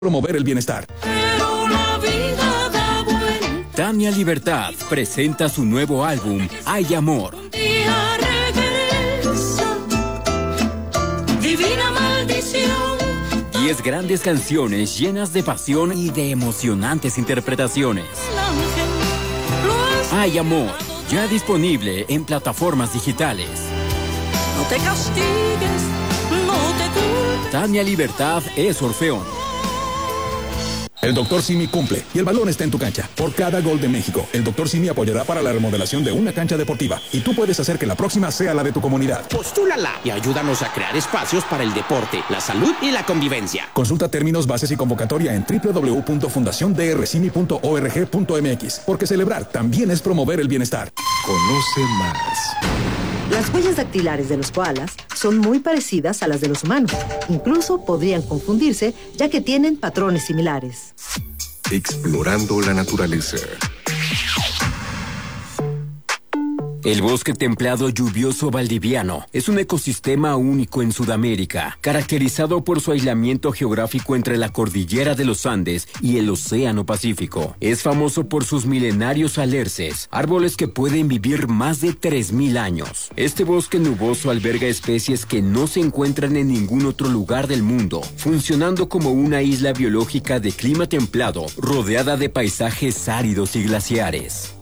promover el bienestar. Pero la vida da vuelta. Tania Libertad presenta su nuevo álbum, Hay Amor. Un día regresa, divina maldición. 10 grandes canciones llenas de pasión y de emocionantes interpretaciones. El ángel lo has Hay Amor, ya disponible en plataformas digitales. No te castigues, no te culpes. Tania Libertad es Orfeón. El Dr. Simi cumple y el balón está en tu cancha. Por cada gol de México, el Dr. Simi apoyará para la remodelación de una cancha deportiva. Y tú puedes hacer que la próxima sea la de tu comunidad. Postúlala y ayúdanos a crear espacios para el deporte, la salud y la convivencia. Consulta términos, bases y convocatoria en www.fundaciondrcimi.org.mx. Porque celebrar también es promover el bienestar. Conoce más. Las huellas dactilares de los koalas son muy parecidas a las de los humanos. Incluso podrían confundirse, ya que tienen patrones similares. Explorando la naturaleza. El bosque templado lluvioso valdiviano es un ecosistema único en Sudamérica, caracterizado por su aislamiento geográfico entre la cordillera de los Andes y el Océano Pacífico. Es famoso por sus milenarios alerces, árboles que pueden vivir más de 3.000 años. Este bosque nuboso alberga especies que no se encuentran en ningún otro lugar del mundo, funcionando como una isla biológica de clima templado, rodeada de paisajes áridos y glaciares.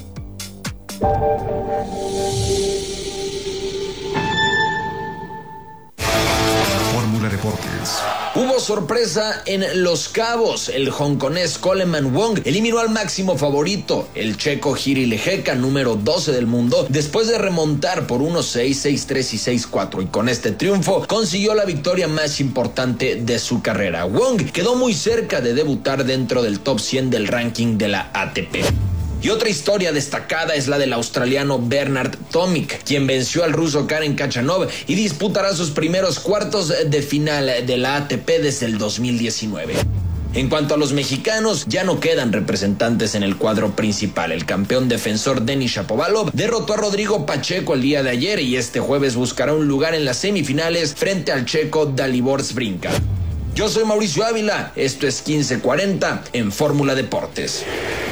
Fórmula Deportes. Hubo sorpresa en Los Cabos. El hongkonés Coleman Wong eliminó al máximo favorito, el checo Jiri Lehecka, número 12 del mundo, después de remontar por 1-6, 6-3 y 6-4. Y con este triunfo consiguió la victoria más importante de su carrera. Wong quedó muy cerca de debutar dentro del top 100 del ranking de la ATP. Y otra historia destacada es la del australiano Bernard Tomic, quien venció al ruso Karen Khachanov y disputará sus primeros cuartos de final de la ATP desde el 2019. En cuanto a los mexicanos, ya no quedan representantes en el cuadro principal. El campeón defensor Denis Shapovalov derrotó a Rodrigo Pacheco el día de ayer y este jueves buscará un lugar en las semifinales frente al checo Dalibor Sbrinka. Yo soy Mauricio Ávila, esto es 1540 en Fórmula Deportes.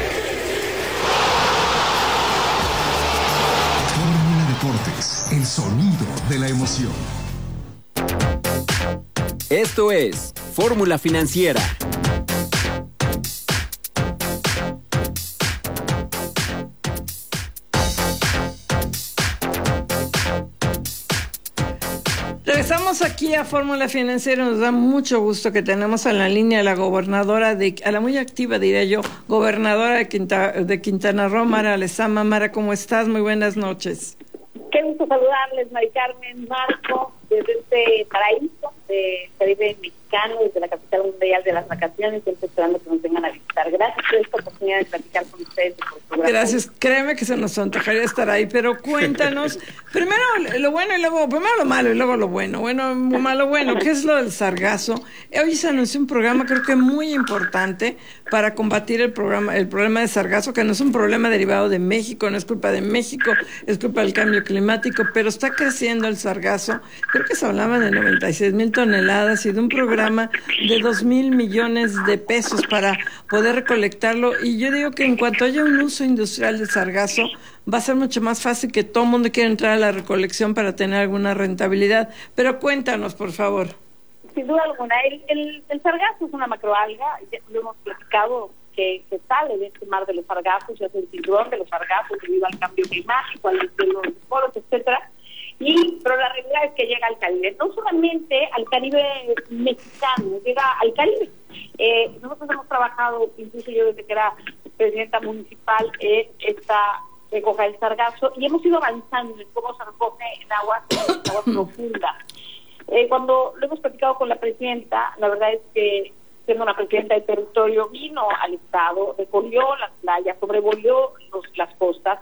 Deportes, el sonido de la emoción. Esto es Fórmula Financiera. Regresamos aquí a Fórmula Financiera. Nos da mucho gusto que tenemos en la línea a la gobernadora, a la muy activa, diría yo, gobernadora de Quintana Roo, Mara Lezama. Mara, ¿cómo estás? Muy buenas noches. Qué gusto saludarles, Mari Carmen, Marco, desde este paraíso de Caribe mexicano, desde la capital mundial de las vacaciones, siempre esperando que nos vengan a visitar. Gracias por esta oportunidad de platicar con ustedes. Gracias, créeme que se nos antojaría estar ahí, pero cuéntanos, primero lo bueno y luego, primero lo malo y luego lo bueno. Bueno, malo, bueno, ¿qué es lo del sargazo? Hoy se anunció un programa, creo que muy importante, para combatir el problema de sargazo, que no es un problema derivado de México, no es culpa de México, es culpa del cambio climático, pero está creciendo el sargazo. Creo que se hablaba de 96,000 toneladas y de un programa de 2,000 millones de pesos para poder recolectarlo. Y yo digo que en cuanto haya un uso industrial del sargazo, va a ser mucho más fácil, que todo el mundo quiera entrar a la recolección para tener alguna rentabilidad. Pero cuéntanos, por favor. Sin duda alguna, el sargazo es una macroalga, ya lo hemos platicado, que sale de este mar de los sargazos, ya es el cinturón de los sargazos debido al cambio climático, al deshielo de los polos, etcétera. Pero la realidad es que llega al Caribe, no solamente al Caribe mexicano, llega al Caribe. Nosotros hemos trabajado, incluso yo desde que era presidenta municipal, en esta recoja del sargazo, y hemos ido avanzando en cómo se recoge en aguas profundas. Cuando lo hemos platicado con la presidenta, la verdad es que, siendo una presidenta de territorio, vino al estado, recorrió las playas, sobrevoló las costas,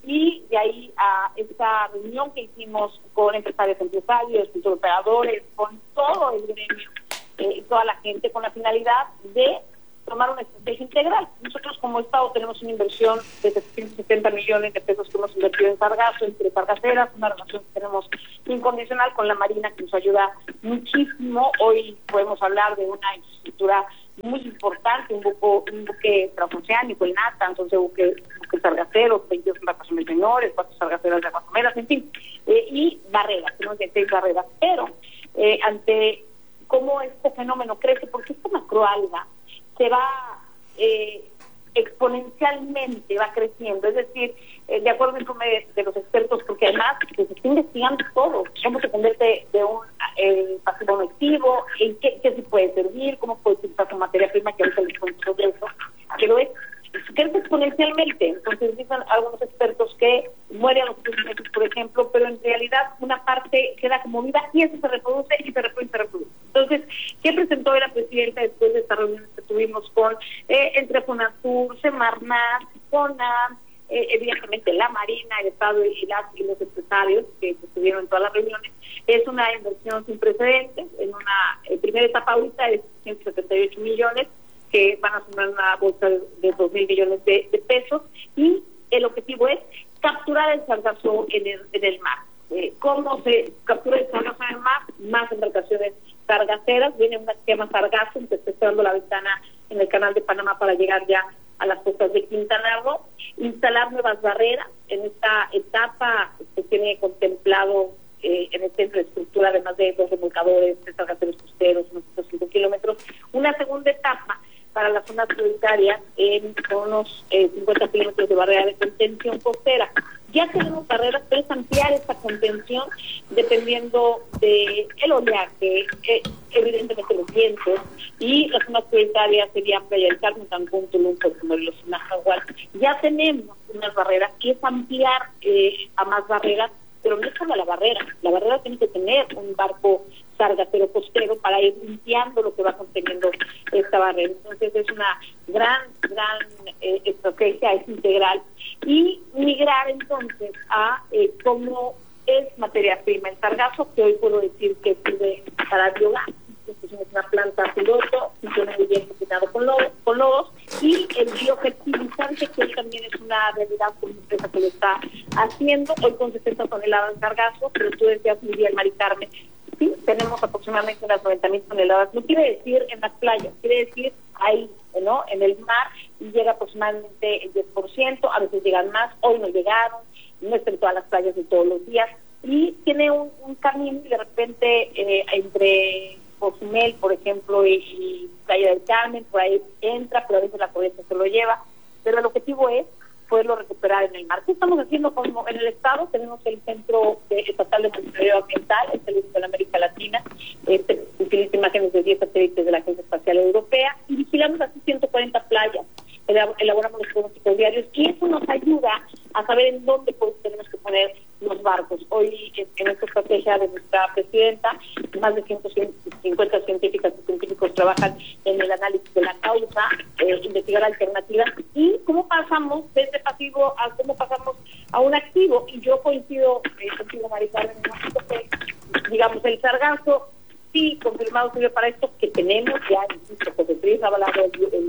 y de ahí a esta reunión que hicimos con empresarios, con operadores, con todo el gremio, toda la gente, con la finalidad de tomar una estrategia integral. Nosotros como Estado tenemos una inversión de 770 millones de pesos que hemos invertido en sargazo, entre sargaceras, una relación que tenemos incondicional con la Marina que nos ayuda muchísimo. Hoy podemos hablar de una infraestructura muy importante, un buque transoceánico, el Nata, entonces buque sargaceros, 22 embarcaciones menores, 4 sargaceras de aguas someras, en fin, y barreras, tenemos 16 barreras, pero ante cómo este fenómeno crece, porque esta macroalga se va exponencialmente, va creciendo, es decir, de acuerdo al informe de los expertos, porque además se está investigando todo, cómo se convierte de un pasivo a un activo, en qué se puede servir, cómo puede utilizar su materia prima, que ahorita les cuento sobre eso, pero crece exponencialmente. Entonces dicen algunos expertos que muere a los 3 meses, por ejemplo, pero en realidad una parte queda como viva y eso se reproduce y se reproduce y se reproduce. Entonces, ¿qué presentó hoy la presidenta después de esta reunión que tuvimos con entre Fonatur, Semarnat, CONAM, evidentemente la Marina, el Estado y los empresarios que estuvieron en todas las reuniones? Es una inversión sin precedentes. En una primera etapa ahorita es 178 millones, que van a sumar una bolsa de 2.000 millones de pesos, y el objetivo es capturar el sargazo en el mar. ¿Cómo se captura el sargazo en el mar? Más embarcaciones sargaceras, viene un esquema sargazo, que está cerrando la ventana en el canal de Panamá para llegar ya a las costas de Quintana Roo, instalar nuevas barreras. En esta etapa se tiene contemplado en esta infraestructura, además de 2 remolcadores, 3 sargaceros costeros, unos 5 kilómetros, una segunda etapa para las zonas prioritarias con unos 50 kilómetros de barrera de contención costera. Ya tenemos barreras, pero es ampliar esta contención dependiendo del oleaje, evidentemente los vientos, y las zonas prioritarias serían Playa del Carmen, Cancún, Tulum, Puerto Morelos y Najahual. Ya tenemos unas barreras, y es ampliar a más barreras, pero no es solo la barrera tiene que tener un barco sargacero costero para ir limpiando lo que va conteniendo esta barrera. Entonces es una gran estrategia, es integral, y migrar entonces a cómo es materia prima el sargazo, que hoy puedo decir que sirve para biogás. Es una planta piloto, funciona muy bien combinado con lodos, y el biofertilizante, que hoy también es una realidad por una empresa que lo está haciendo, hoy con 60 toneladas de sargazo, pero tú decías muy bien, Mari Carmen, sí, tenemos aproximadamente unas 90,000 toneladas, no quiere decir en las playas, quiere decir ahí, ¿no?, en el mar, y llega aproximadamente el 10%, a veces llegan más, hoy no llegaron, no están todas las playas de todos los días, y tiene un camino, y de repente entre Cozumel, por ejemplo, y Playa del Carmen, por ahí entra, pero a veces la corriente se lo lleva, pero el objetivo es poderlo recuperar en el mar. ¿Qué estamos haciendo como en el Estado? Tenemos el Centro Estatal de Monitoreo Ambiental, es el único en América Latina, utiliza imágenes de 10 satélites de la Agencia Espacial Europea, y vigilamos así 140 playas, elaboramos los pronósticos diarios, y eso nos ayuda a saber en dónde tenemos que poner los barcos. Hoy, en esta estrategia de nuestra presidenta, más de 150 científicas y científicos trabajan en el análisis de la causa, investigar alternativas, y cómo pasamos de ese pasivo a cómo pasamos a un activo. Y yo coincido contigo, Mari Carmen, que, digamos, el sargazo, sí, confirmado sirve para esto, que tenemos ya, insisto, Cofepris ha hablado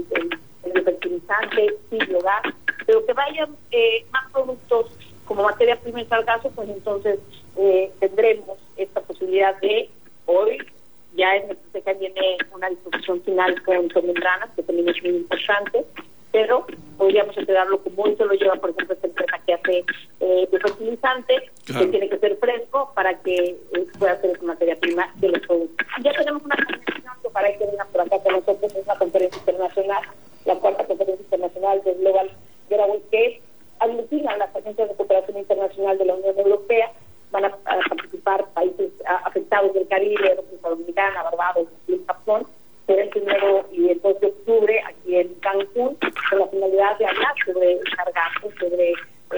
el fertilizante, sí, biogás, pero que vayan más productos como materia prima en sargazo, pues entonces tendremos esta posibilidad de hoy, ya en el PCK viene una disposición final con membranas, que también es muy importante, pero podríamos entregarlo como hoy se lo lleva, por ejemplo, esta empresa que hace de fertilizante, claro, que tiene que ser fresco para que pueda ser esa materia prima de los productos. Ya tenemos una convención que para que venga por acá con nosotros, es una conferencia internacional, la 4ª conferencia internacional de Global Getaway, que aglutina a las agencias de cooperación internacional de la Unión Europea. Van a participar países afectados del Caribe, República Dominicana, Barbados, y Japón, será el 1 y el 2 de octubre aquí en Cancún, con la finalidad de hablar sobre sargazo, sobre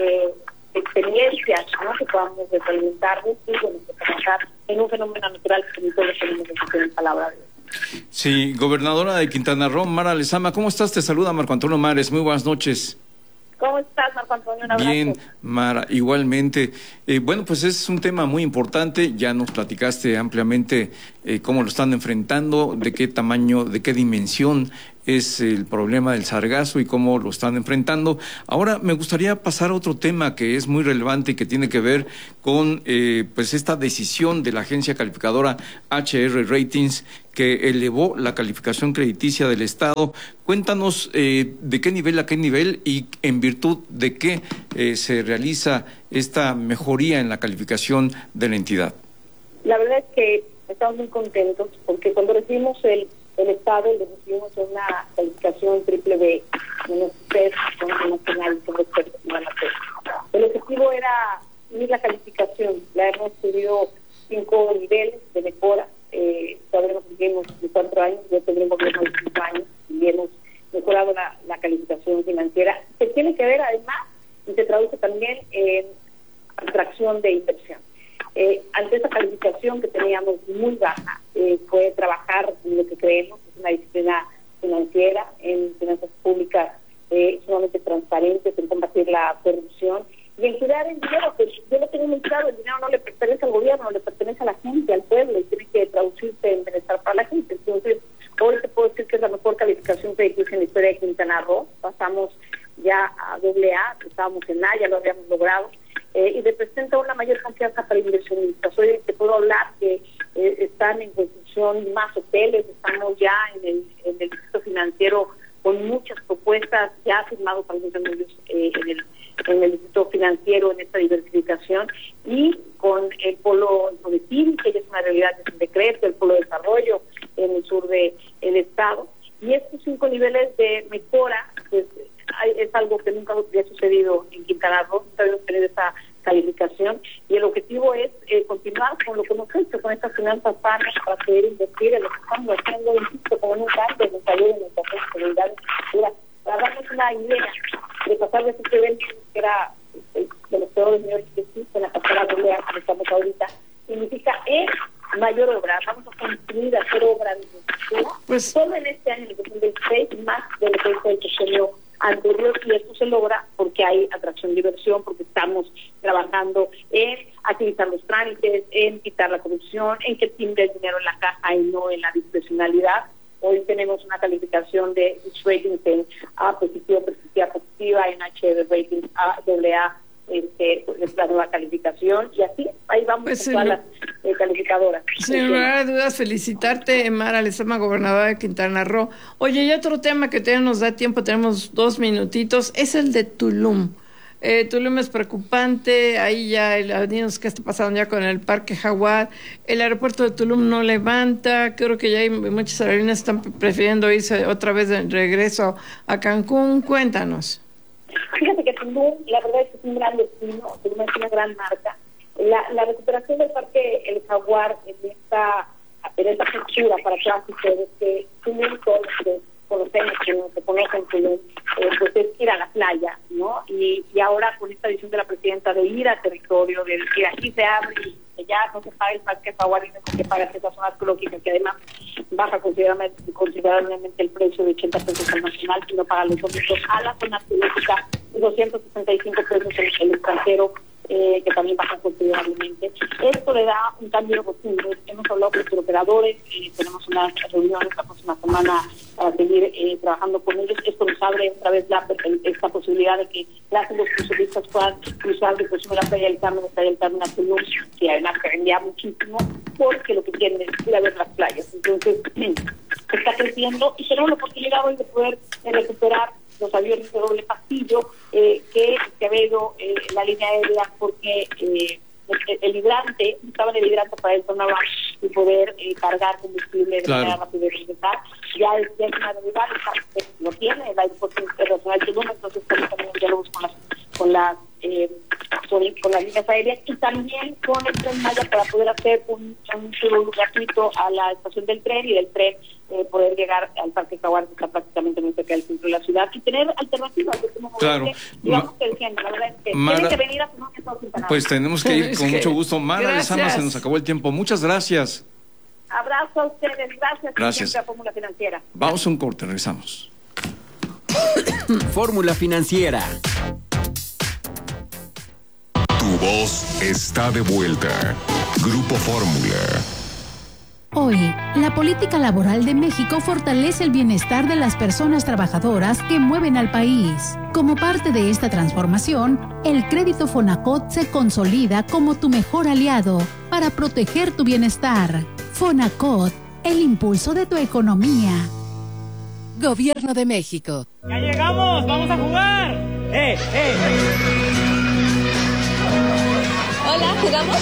experiencias, ¿no?, que podamos desalimentarnos y trabajar en un fenómeno natural que todos tenemos en palabras. Sí, gobernadora de Quintana Roo, Mara Lezama, ¿cómo estás? Te saluda Marco Antonio Mares, muy buenas noches. ¿Cómo estás, Marco Antonio? Un abrazo. Bien, Mara, igualmente. Bueno, pues es un tema muy importante, ya nos platicaste ampliamente cómo lo están enfrentando, de qué tamaño, de qué dimensión es el problema del sargazo y cómo lo están enfrentando. Ahora me gustaría pasar a otro tema que es muy relevante y que tiene que ver con pues esta decisión de la agencia calificadora HR Ratings, que elevó la calificación crediticia del Estado. Cuéntanos de qué nivel a qué nivel y en virtud de qué se realiza esta mejoría en la calificación de la entidad. La verdad es que estamos muy contentos porque cuando recibimos el Estado le recibimos una calificación triple B, menos C, con nacional, con respecto a la C. El objetivo era subir la calificación, la hemos subido 5 niveles de mejora. Todavía nos seguimos de 4 años, ya tendremos gobierno de 5 años y hemos mejorado la calificación financiera. Se tiene que ver además y se traduce también en atracción de inversión. Ante esa calificación que teníamos muy baja, fue trabajar en lo que creemos es una disciplina financiera, en finanzas públicas sumamente transparentes, en combatir la corrupción y en cuidar el dinero, que yo lo tengo muy claro, el dinero no le pertenece al gobierno, le pertenece a la gente, al pueblo, y tiene que traducirse en bienestar para la gente. Entonces, hoy te puedo decir que es la mejor calificación crediticia en la historia de Quintana Roo. Pasamos ya a AA, estábamos en A, ya lo habíamos logrado, y representa una mayor confianza para inversionistas. Hoy te puedo hablar que están en construcción más hoteles, estamos ya en el distrito financiero con muchas propuestas ya firmados algunos de ellos en el distrito financiero, en esta diversificación, y con el polo de Tiri, que ya es una realidad, es un decreto, el polo de desarrollo en el sur del estado. Y estos 5 niveles de mejora, pues es algo que nunca había sucedido en Quintana Roo, nunca habíamos tenido esa calificación, y el objetivo es continuar con lo que hemos hecho, con estas finanzas sanas para poder invertir en lo que estamos haciendo, insisto, como nunca antes, nos ayuda en nuestra seguridad. Para darnos una idea de pasar de este evento que era de los peores niveles que existen a pasar a AA, como estamos ahorita, significa mayor obra. Vamos a construir, hacer obras de infraestructura, pues solo en este año, en el 2026, más de lo que hizo el sexenio anterior, y esto se logra porque hay atracción de inversión, porque estamos trabajando en agilizar los trámites, en quitar la corrupción, en que timbre el dinero en la caja y no en la discrecionalidad. Hoy tenemos una calificación de ratings en A positivo, perspectiva positiva, en HR ratings A, AA, es la nueva calificación, y así ahí vamos pues con todas las calificadoras. Sin lugar a dudas, felicitarte, Mara Lezama, gobernadora de Quintana Roo. Oye, y otro tema que todavía nos da tiempo, tenemos 2 minutitos, es el de Tulum. Tulum es preocupante, ahí ya dinos qué está pasando ya con el Parque Jaguar, el aeropuerto de Tulum no levanta, creo que ya hay muchas aerolíneas están prefiriendo irse otra vez de regreso a Cancún. Cuéntanos. Fíjate que Tulum, la verdad es que es un gran destino, Tulum es una gran marca. La recuperación del Parque El Jaguar en esta postura para todas ustedes, que Tulum, todos los que conocemos, que no se conocen Tulum, pues es ir a la playa, ¿no? Y ahora con esta decisión de la presidenta de ir a territorio, de decir aquí se abre y que ya no se paga el Parque Jaguar y no se paga esa zona arqueológica, que además baja considerablemente el precio de 80 pesos al nacional, y no paga los boletos a la zona arqueológica, 265 pesos el extranjero, que también bajan considerablemente. Esto le da un cambio rotundo. Hemos hablado con los operadores, tenemos una reunión la próxima semana para seguir trabajando con ellos. Esto nos abre otra vez esta posibilidad de que los cruceristas puedan cruzar de la playa del Carmen a Tulum, que además se vendía muchísimo, porque lo que quieren es ir a ver las playas. Entonces, está creciendo y tenemos la oportunidad hoy de poder recuperar los aviones de doble pasillo que había ido la línea aérea, porque el hidrante, buscaban el hidrante para el Tonabá y poder cargar combustible de manera rápida y regresar. Ya es una realidad, lo tiene el aeropuerto internacional de Tulum, entonces también diálogos con las líneas aéreas, y también con el Tren Maya para poder hacer un tour gratuito a la estación del tren, y del tren poder llegar al Parque Jaguar, que está prácticamente muy cerca del centro de la ciudad, y tener alternativas de cómo moverse. Digamos que diciendo, la verdad es que tienen que venir a Tulum, pues tenemos que ir con mucho gusto. Mara Lezama, se nos acabó el tiempo. Muchas gracias. Abrazo a ustedes, gracias. A Fórmula Financiera. Vamos a un corte, regresamos. Fórmula Financiera. Tu voz está de vuelta. Grupo Fórmula. Hoy, la política laboral de México fortalece el bienestar de las personas trabajadoras que mueven al país. Como parte de esta transformación, el crédito Fonacot se consolida como tu mejor aliado para proteger tu bienestar. Fonacot, el impulso de tu economía. Gobierno de México. ¡Ya llegamos! ¡Vamos a jugar! Hola, ¿jugamos?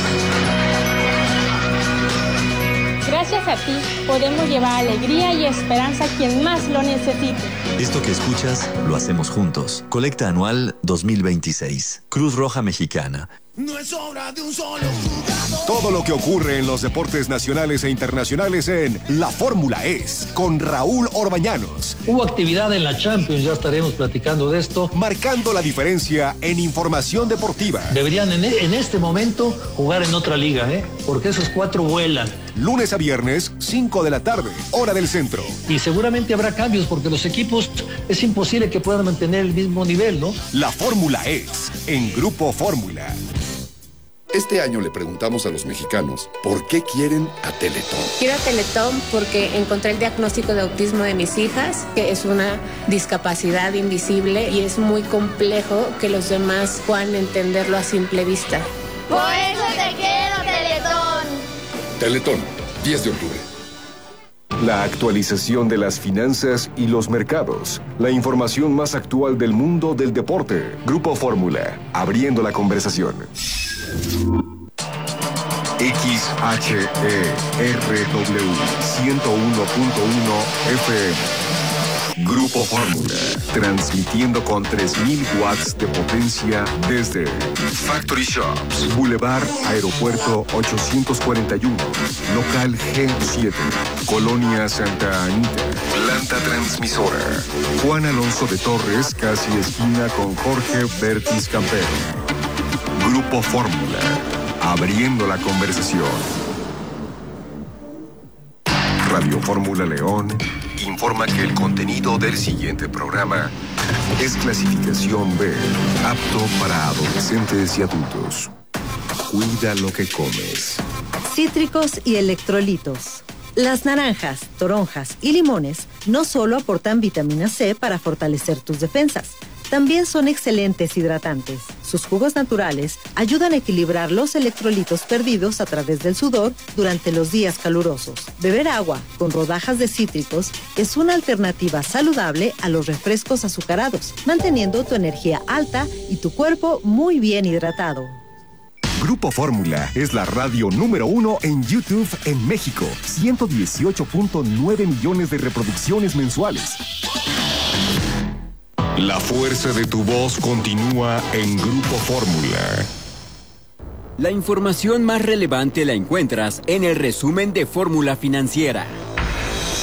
Gracias a ti podemos llevar alegría y esperanza a quien más lo necesite. Esto que escuchas lo hacemos juntos. Colecta anual 2026. Cruz Roja Mexicana. No es obra de un solo jugador. Todo lo que ocurre en los deportes nacionales e internacionales en La Fórmula Es, con Raúl Orbañanos. Hubo actividad en la Champions, ya estaremos platicando de esto. Marcando la diferencia en información deportiva. Deberían en este momento jugar en otra liga, porque esos 4 vuelan. Lunes a viernes, 5 de la tarde, hora del centro. Y seguramente habrá cambios, porque los equipos es imposible que puedan mantener el mismo nivel, ¿no? La Fórmula Es, en Grupo Fórmula. Este año le preguntamos a los mexicanos por qué quieren a Teletón. Quiero a Teletón porque encontré el diagnóstico de autismo de mis hijas, que es una discapacidad invisible y es muy complejo que los demás puedan entenderlo a simple vista. Por eso te quiero, Teletón. Teletón, 10 de octubre. La actualización de las finanzas y los mercados. La información más actual del mundo del deporte. Grupo Fórmula, abriendo la conversación. XHERW 101.1 FM. Grupo Fórmula, transmitiendo con 3.000 watts de potencia desde Factory Shops, Boulevard Aeropuerto 841, Local G7, Colonia Santa Anita, Planta Transmisora, Juan Alonso de Torres, casi esquina con Jorge Bertis Campero. Grupo Fórmula, abriendo la conversación. Radio Fórmula León informa que el contenido del siguiente programa es clasificación B, apto para adolescentes y adultos. Cuida lo que comes. Cítricos y electrolitos. Las naranjas, toronjas y limones no solo aportan vitamina C para fortalecer tus defensas, también son excelentes hidratantes. Sus jugos naturales ayudan a equilibrar los electrolitos perdidos a través del sudor durante los días calurosos. Beber agua con rodajas de cítricos es una alternativa saludable a los refrescos azucarados, manteniendo tu energía alta y tu cuerpo muy bien hidratado. Grupo Fórmula es la radio número 1 en YouTube en México. 118.9 millones de reproducciones mensuales. La fuerza de tu voz continúa en Grupo Fórmula. La información más relevante la encuentras en el resumen de Fórmula Financiera.